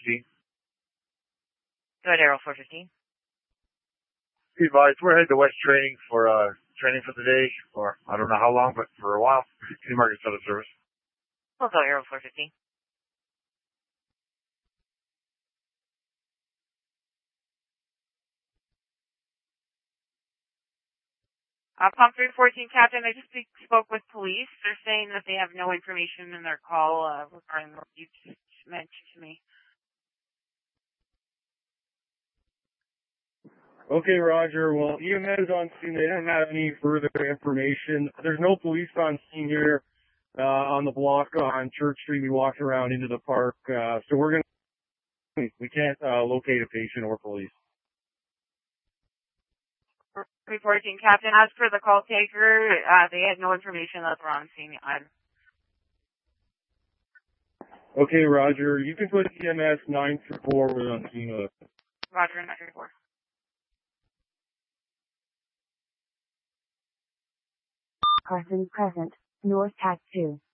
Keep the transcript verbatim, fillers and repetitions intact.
fifteen. Go ahead, Aero four fifteen. Be advised, we're headed to West Training for uh, training for the day, or I don't know how long, but for a while. City Market out of service. We'll go Aero four fifteen. Uh, Pump three fourteen, Captain, I just spoke with police. They're saying that they have no information in their call uh, regarding what you just mentioned to me. Okay, Roger. Well, E M S is on scene. They don't have any further information. There's no police on scene here uh, on the block on Church Street. We walked around into the park. Uh, so we're going to, we can't uh, locate a patient or police. Reporting, Captain. As per the call taker, uh, they had no information that they're on scene either. Okay, Roger. You can put E M S nine three four on scene with us. Roger, nine three four. Carson present. North Tack two.